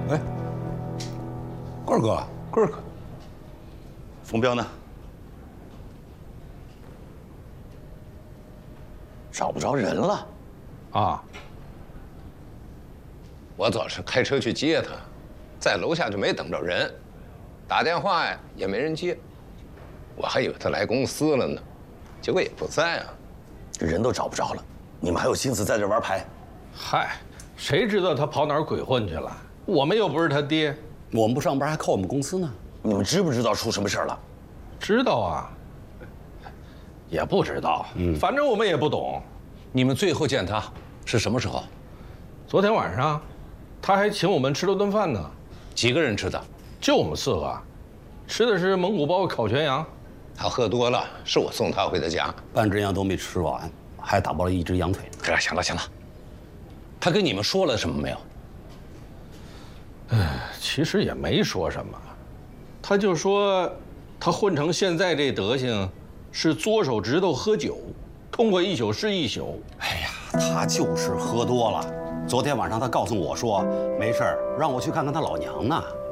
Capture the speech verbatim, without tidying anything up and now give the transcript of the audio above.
哎，棍儿哥，棍儿哥， 冯彪呢？找不着人了。 啊！ 我早是开车去接他，在楼下就没等着人，打电话呀也没人接，我还以为他来公司了呢，结果也不在啊。 人都找不着了，你们还有心思在这玩牌？ 嗨，谁知道他跑哪儿鬼混去了？我们又不是他爹。 我们不上班还靠我们公司呢。 你们知不知道出什么事儿了？ 知道啊，也不知道，嗯，反正我们也不懂。 你们最后见他是什么时候？ 昨天晚上，他还请我们吃了顿饭呢。 几个人吃的？ 就我们四个，吃的是蒙古包烤全羊。 他喝多了，是我送他回的家， 半只羊都没吃完，还打包了一只羊腿。 这行了行了， 他跟你们说了什么没有？ 唉，其实也没说什么，他就说，他混成现在这德行，是嘬手指头喝酒，痛快一宿是一宿。 哎呀，他就是喝多了。昨天晚上他告诉我说没事儿，让我去看看他老娘呢。